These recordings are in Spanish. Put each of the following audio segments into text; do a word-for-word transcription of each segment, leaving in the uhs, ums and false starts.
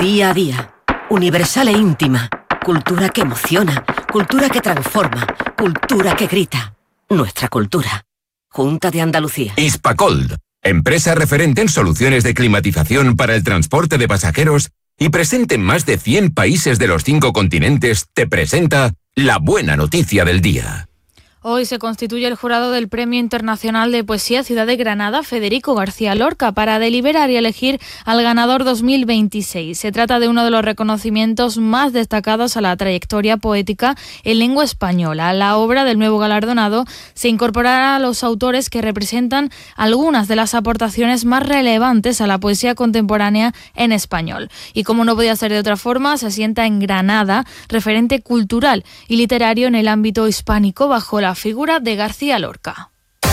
Día a día, universal e íntima, cultura que emociona, cultura que transforma, cultura que grita. Nuestra cultura. Junta de Andalucía. Hispacold, empresa referente en soluciones de climatización para el transporte de pasajeros y presente en más de cien países de los cinco continentes, te presenta la buena noticia del día. Hoy se constituye el jurado del Premio Internacional de Poesía Ciudad de Granada, Federico García Lorca, para deliberar y elegir al ganador dos mil veintiséis. Se trata de uno de los reconocimientos más destacados a la trayectoria poética en lengua española. La obra del nuevo galardonado se incorporará a los autores que representan algunas de las aportaciones más relevantes a la poesía contemporánea en español. Y como no podía ser de otra forma, se asienta en Granada, referente cultural y literario en el ámbito hispánico, bajo la figura de García Lorca.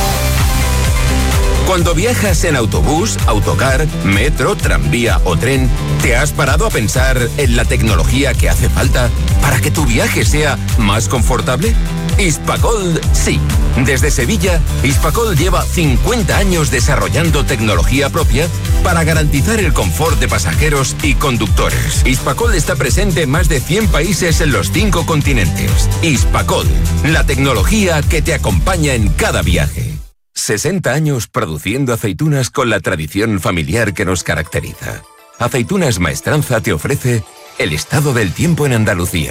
Cuando viajas en autobús, autocar, metro, tranvía o tren, ¿te has parado a pensar en la tecnología que hace falta para que tu viaje sea más confortable? Hispacold sí. Desde Sevilla, Hispacold lleva cincuenta años desarrollando tecnología propia para garantizar el confort de pasajeros y conductores. Hispacold está presente en más de cien países en los cinco continentes. Hispacold, la tecnología que te acompaña en cada viaje. sesenta años produciendo aceitunas con la tradición familiar que nos caracteriza. Aceitunas Maestranza te ofrece el estado del tiempo en Andalucía.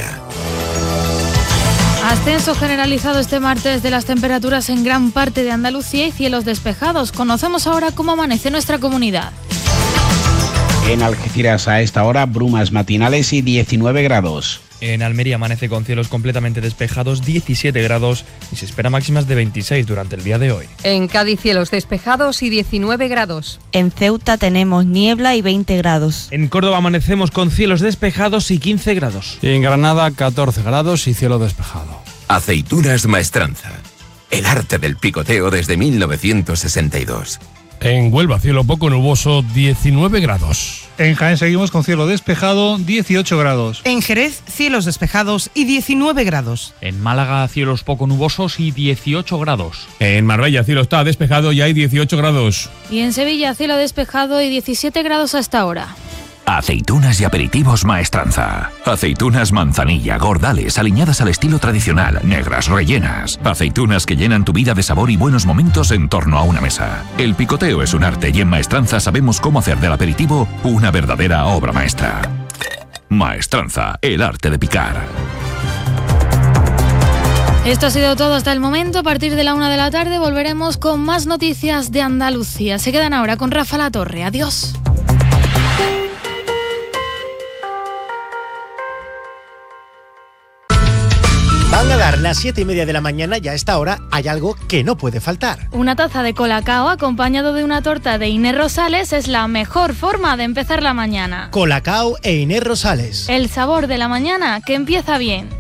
Ascenso generalizado este martes de las temperaturas en gran parte de Andalucía y cielos despejados. Conocemos ahora cómo amanece nuestra comunidad. En Algeciras a esta hora, brumas matinales y diecinueve grados. En Almería amanece con cielos completamente despejados, diecisiete grados, y se espera máximas de veintiséis durante el día de hoy. En Cádiz, cielos despejados y diecinueve grados. En Ceuta tenemos niebla y veinte grados. En Córdoba amanecemos con cielos despejados y quince grados. Y en Granada, catorce grados y cielo despejado. Aceitunas Maestranza. El arte del picoteo desde mil novecientos sesenta y dos. En Huelva, cielo poco nuboso, diecinueve grados. En Jaén seguimos con cielo despejado, dieciocho grados. En Jerez, cielos despejados y diecinueve grados. En Málaga, cielos poco nubosos y dieciocho grados. En Marbella, cielo está despejado y hay dieciocho grados. Y en Sevilla, cielo despejado y diecisiete grados hasta ahora. Aceitunas y aperitivos Maestranza. Aceitunas manzanilla, gordales, aliñadas al estilo tradicional, negras, rellenas. Aceitunas que llenan tu vida de sabor y buenos momentos en torno a una mesa. El picoteo es un arte y en Maestranza sabemos cómo hacer del aperitivo una verdadera obra maestra. Maestranza, el arte de picar. Esto ha sido todo hasta el momento. A partir de la una de la tarde volveremos con más noticias de Andalucía. Se quedan ahora con Rafa Latorre. Adiós. Van a dar las siete y media de la mañana y a esta hora hay algo que no puede faltar. Una taza de Colacao acompañado de una torta de Inés Rosales es la mejor forma de empezar la mañana. Colacao e Inés Rosales. El sabor de la mañana que empieza bien.